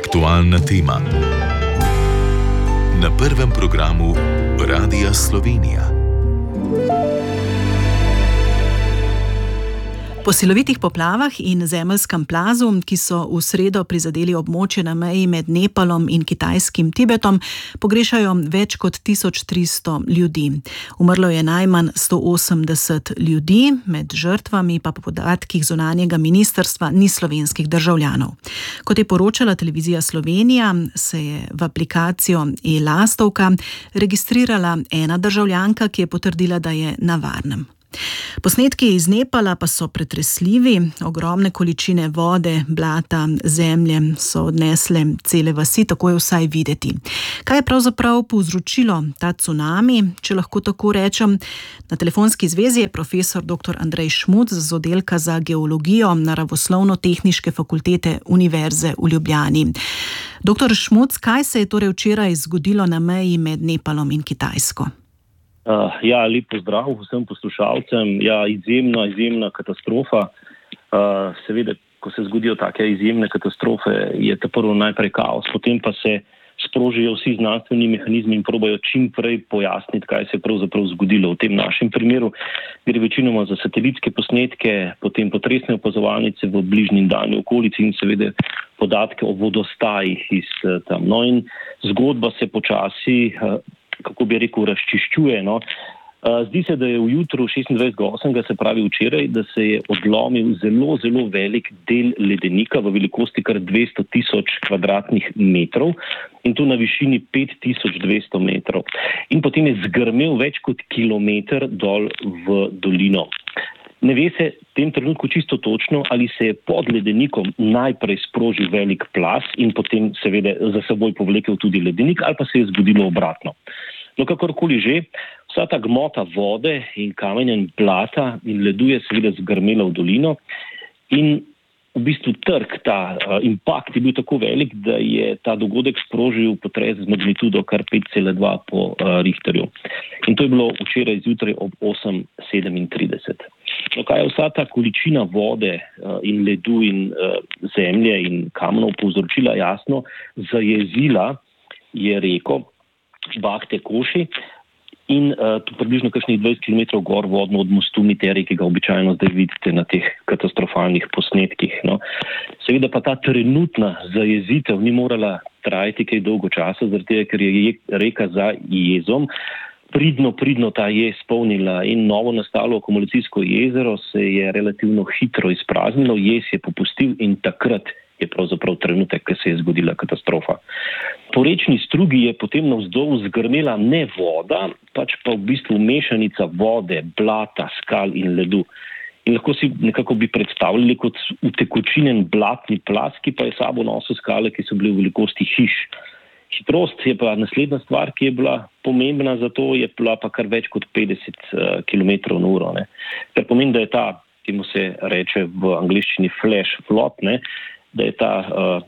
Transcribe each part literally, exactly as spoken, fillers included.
Aktualna tema na prvem programu Radia Slovenija. Po silovitih poplavah in zemeljskem plazu, ki so v sredo prizadeli območje na meji med Nepalom in kitajskim Tibetom, pogrešajo več kot tisoč tristo ljudi. Umrlo je najmanj sto osemdeset ljudi, med žrtvami pa po podatkih zunanjega ministrstva ni slovenskih državljanov. Kot je poročala televizija Slovenija, se je v aplikacijo e-Lastovka registrirala ena državljanka, ki je potrdila, da je na varnem. Posnetki iz Nepala pa so pretresljivi. Ogromne količine vode, blata, zemlje so odnesle cele vasi, tako je vsaj videti. Kaj je pravzaprav povzročilo ta cunami, če lahko tako rečem? Na telefonski zvezi je profesor doktor Andrej Šmuc z oddelka za geologijo Naravoslovno-tehniške fakultete Univerze v Ljubljani. Doktor Šmuc, kaj se je torej včeraj zgodilo na meji med Nepalom in Kitajsko? Uh, ja, lep pozdrav vsem poslušalcem. Ja, izjemna, izjemna katastrofa. Uh, seveda, ko se zgodijo take izjemne katastrofe, je ta prvo najprej kaos, potem pa se sprožijo vsi znanstveni mehanizmi in probajo čim prej pojasniti, kaj se je pravzaprav zgodilo. V tem našem primeru gre večinoma za satelitske posnetke, potem potresne opazovalnice v bližnji in daljni okolici in seveda podatke o vodostajih iz tam. No in zgodba se počasi uh, kako bi rekel, razčiščuje. No. Zdi se, da je v jutru šestindvajsetega osmega, se pravi včeraj, da se je odlomil zelo, zelo velik del ledenika v velikosti kar dvesto tisoč kvadratnih metrov in to na višini pet tisoč dvesto metrov. In potem je zgrmel več kot kilometer dol v dolino. Ne ve se v tem trenutku čisto točno, ali se je pod ledenikom najprej sprožil velik plaz in potem seveda za seboj povlekel tudi ledenik, ali pa se je zgodilo obratno. No, kakorkoli že, vsa ta gmota vode in kamenja in blata in ledu je seveda zgrmela v dolino in v bistvu trk, ta uh, impakt je bil tako velik, da je ta dogodek sprožil potres z magnitudo kar pet cela dva po uh, Richterju. In to je bilo včeraj zjutraj ob osem sedemintrideset. No, kaj je vsa ta količina vode uh, in ledu in uh, zemlje in kamenov povzročila? Jasno, zajezila je reko Bahte Koši in uh, tu približno kakšnih dvajset kilometrov gor vodno od mostu Miteri, ki ga običajno zdaj vidite na teh katastrofalnih posnetkih. No. Seveda pa ta trenutna zajezitev ni morala trajati kaj dolgo časa, zaradi tega, ker je reka za jezom pridno, pridno ta je spolnila in novo nastalo akumulacijsko jezero se je relativno hitro izpraznilo, jez je popustil in takrat je pravzaprav trenutek, ko se je zgodila katastrofa. Po rečni strugi je potem navzdol zgrmela ne voda, pač pa v bistvu mešanica vode, blata, skal in ledu. In lahko si nekako bi predstavljali kot utekočinen blatni plaz, ki pa je sabo nosil skale, ki so bile v velikosti hiš. Hitrost je pa naslednja stvar, ki je bila pomembna za to, je bila pa kar več kot petdeset kilometrov na uro. Ne. Kar pomeni, da je ta, ki mu se reče v angleščini flash flood, ne, da je ta uh,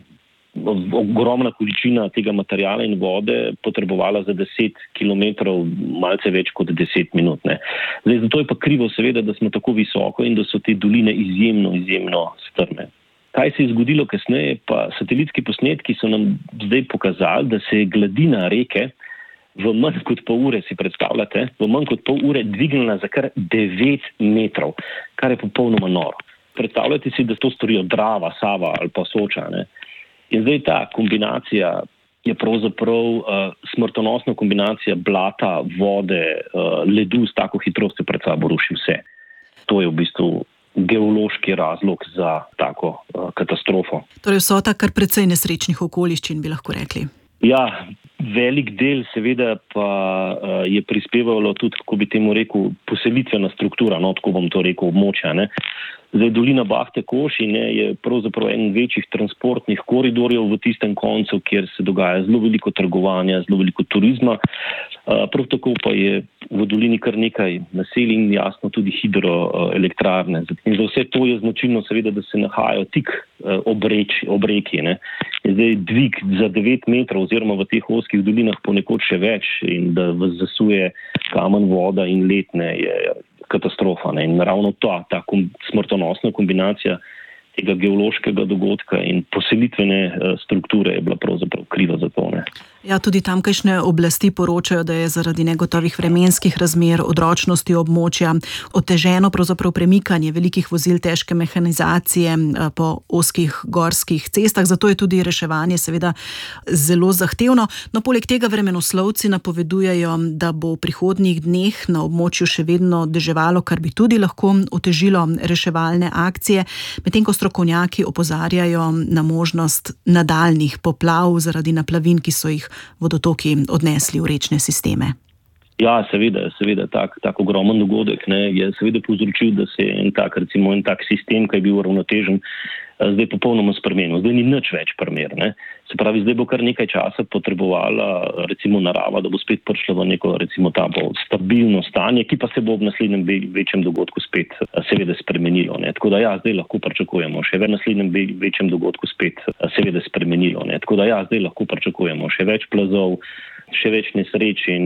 ogromna količina tega materiala in vode potrebovala za deset kilometrov, malce več kot deset minut. Ne. Zdaj, zato je pa krivo seveda, da smo tako visoko in da so te doline izjemno, izjemno strme. Kaj se je zgodilo kasneje, pa satelitski posnetki so nam zdaj pokazali, da se je gladina reke v manj kot pol ure, si predstavljate, v manj kot pol ure dvignila za kar devet metrov, kar je popolnoma noro. Predstavljate si, da to storijo Drava, Sava ali pa Soča. Ne? In zdaj ta kombinacija je pravzaprav uh, smrtonosna kombinacija blata, vode, uh, ledu s tako hitrostjo pred sabo ruši vse. To je v bistvu geološki razlog za tako uh, katastrofo. Torej vsota kar precej nesrečnih okoliščin, bi lahko rekli. Ja, velik del seveda pa uh, je prispevalo tudi, kako bi temu rekel, poselitvena struktura, no, tako bom to rekel, območja. Ne. Zdaj, dolina Bahte Koši ne, je pravzaprav en večjih transportnih koridorjev v tistem koncu, kjer se dogaja zelo veliko trgovanja, zelo veliko turizma. Uh, prav tako pa je v dolini kar nekaj naselij in jasno tudi hidroelektrarne. In za vse to je značilno seveda, da se nahajajo tik uh, ob, reč, ob reki. Ne. In zdaj dvig za devet metrov oziroma v teh ozkih dolinah ponekod še več in da vas zasuje kamen, voda in led, ne, je katastrofa. Ne. In ravno ta, ta kom, smrtonosna kombinacija tega geološkega dogodka in poselitvene strukture je bila pravzaprav kriva za to. Ne. Ja, tudi tamkajšnje oblasti poročajo, da je zaradi negotovih vremenskih razmer, odročnosti območja, oteženo pravzaprav premikanje velikih vozil težke mehanizacije po ozkih gorskih cestah, zato je tudi reševanje seveda zelo zahtevno. No, poleg tega vremenoslovci napovedujejo, da bo v prihodnjih dneh na območju še vedno deževalo, kar bi tudi lahko otežilo reševalne akcije, medtem ko strokovnjaki opozarjajo na možnost nadaljnjih poplav zaradi naplavin, ki so jih vodotoki odnesli v rečne sisteme. Ja, seveda, seveda tak, tak ogromen dogodek ne, je seveda povzročil, da se je en tak, recimo en tak sistem, ki je bil uravnotežen, zdaj popolnoma spremenil. Zdaj ni nič več primer. Ne. Se pravi, zdaj bo kar nekaj časa potrebovala recimo narava, da bo spet prišla v neko recimo ta stabilno stanje, ki pa se bo ob naslednjem večjem dogodku spet seveda spremenilo. Ne. Tako da ja, zdaj lahko pričakujemo še v naslednjem večjem dogodku spet seveda spremenilo. Ne. Tako da ja, zdaj lahko pričakujemo še več plazov, še več nesreč in